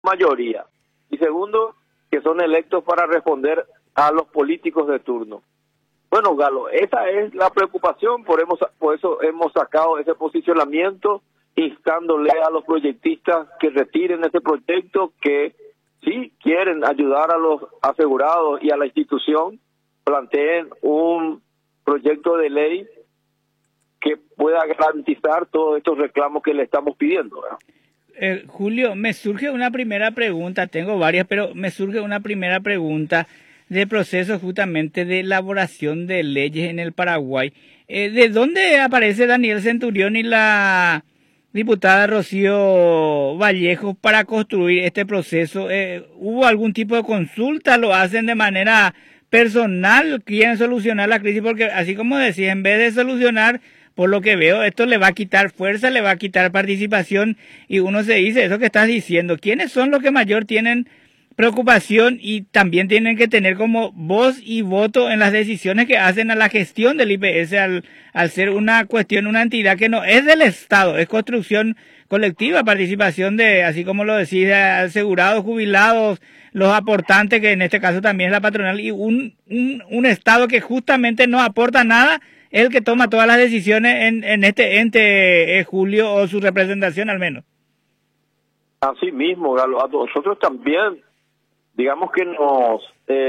mayoría. Y segundo, que son electos para responder a los políticos de turno. Bueno, Galo, esa es la preocupación, por eso hemos sacado ese posicionamiento, instándole a los proyectistas que retiren ese proyecto, que si quieren ayudar a los asegurados y a la institución, planteen un proyecto de ley que pueda garantizar todos estos reclamos que le estamos pidiendo, ¿verdad? Julio, me surge una primera pregunta, tengo varias, pero me surge una primera pregunta de proceso justamente de elaboración de leyes en el Paraguay. ¿De dónde aparece Daniel Centurión y la diputada Rocío Vallejo para construir este proceso? ¿Hubo algún tipo de consulta? ¿Lo hacen de manera personal? ¿Quieren solucionar la crisis? Porque así como decía, en vez de solucionar, por lo que veo, esto le va a quitar fuerza, le va a quitar participación, y uno se dice, eso que estás diciendo, ¿quiénes son los que mayor tienen preocupación y también tienen que tener como voz y voto en las decisiones que hacen a la gestión del IPS al ser una cuestión, una entidad que no es del Estado, es construcción colectiva, participación de, así como lo decís, asegurados, jubilados, los aportantes, que en este caso también es la patronal, y un Estado que justamente no aporta nada, es el que toma todas las decisiones en este ente, Julio, o su representación al menos. Así mismo, Galo, a nosotros también, digamos que nos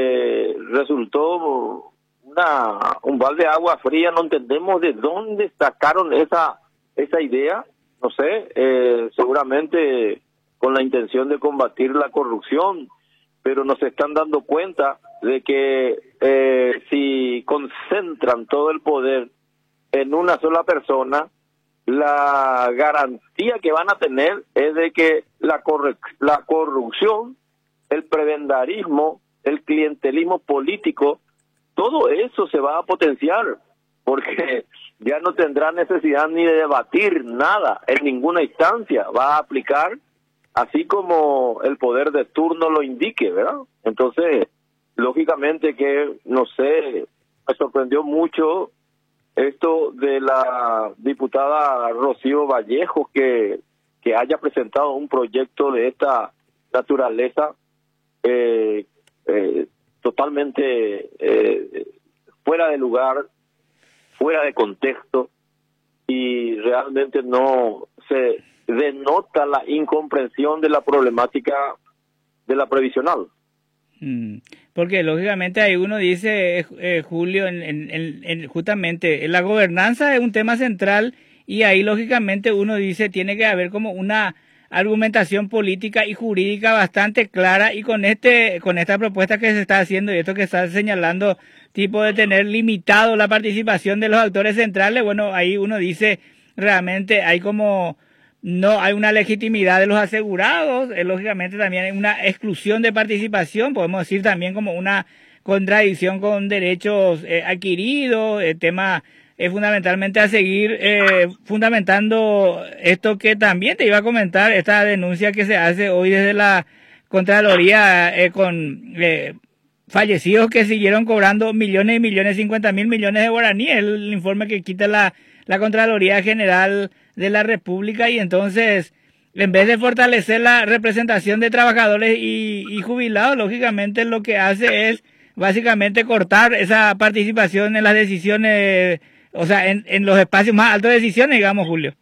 resultó un balde de agua fría, no entendemos de dónde sacaron esa idea, no sé, seguramente con la intención de combatir la corrupción, pero nos están dando cuenta de que si concentran todo el poder en una sola persona, la garantía que van a tener es de que la corrupción, el prebendarismo, el clientelismo político, todo eso se va a potenciar, porque ya no tendrá necesidad ni de debatir nada en ninguna instancia, va a aplicar así como el poder de turno lo indique, ¿verdad? Entonces, lógicamente que, no sé, me sorprendió mucho esto de la diputada Rocío Vallejo, que haya presentado un proyecto de esta naturaleza totalmente fuera de lugar, fuera de contexto, y realmente no se denota la incomprensión de la problemática de la previsional. Porque lógicamente ahí uno dice, Julio, justamente la gobernanza es un tema central, y ahí lógicamente uno dice tiene que haber como una argumentación política y jurídica bastante clara, y con esta propuesta que se está haciendo y esto que está señalando, tipo de tener limitado la participación de los actores centrales, bueno, ahí uno dice realmente hay como no hay una legitimidad de los asegurados, lógicamente también hay una exclusión de participación, podemos decir también como una contradicción con derechos adquiridos. El tema es fundamentalmente a seguir fundamentando esto que también te iba a comentar, esta denuncia que se hace hoy desde la Contraloría con fallecidos que siguieron cobrando millones y millones, 50.000 millones de guaraníes, el informe que quita la Contraloría General de la República. Y entonces, en vez de fortalecer la representación de trabajadores y jubilados, lógicamente lo que hace es básicamente cortar esa participación en las decisiones, o sea, en los espacios más altos de decisiones, digamos, Julio.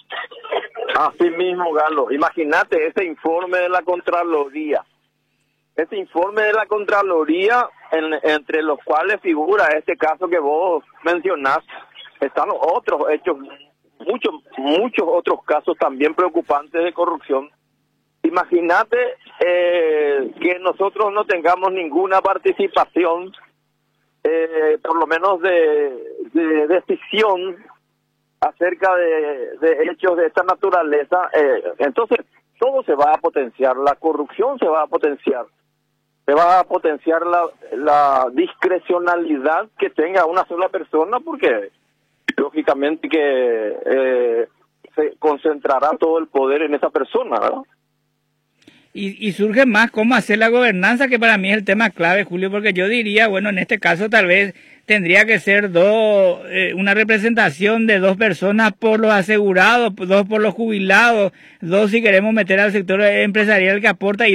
Así mismo, Galo. Imagínate ese informe de la Contraloría. Ese informe de la Contraloría, entre los cuales figura este caso que vos mencionás, están otros hechos, muchos otros casos también preocupantes de corrupción. Imagínate que nosotros no tengamos ninguna participación, por lo menos de decisión acerca de hechos de esta naturaleza. Entonces todo se va a potenciar, la corrupción se va a potenciar la discrecionalidad que tenga una sola persona, porque lógicamente que se concentrará todo el poder en esa persona, ¿verdad? Y surge más cómo hacer la gobernanza, que para mí es el tema clave, Julio, porque yo diría, bueno, en este caso tal vez tendría que ser una representación de 2 personas por los asegurados, 2 por los jubilados, 2 si queremos meter al sector empresarial que aporta, y